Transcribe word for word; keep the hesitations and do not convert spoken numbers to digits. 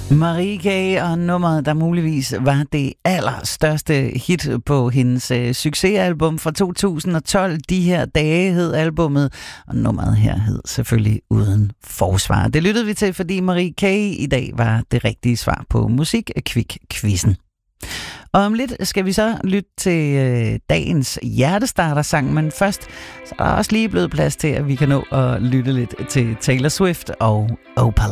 Marie K. og nummeret, der muligvis var det allerstørste hit på hendes øh, succesalbum fra to tusind og tolv. De her dage hed albummet, og nummeret her hed selvfølgelig Uden Forsvar. Det lyttede vi til, fordi Marie K. i dag var det rigtige svar på Musik-Kvik-quizzen. Og om lidt skal vi så lytte til øh, dagens hjertestarter-sang, men først så er der også lige blevet plads til, at vi kan nå at lytte lidt til Taylor Swift og Opal.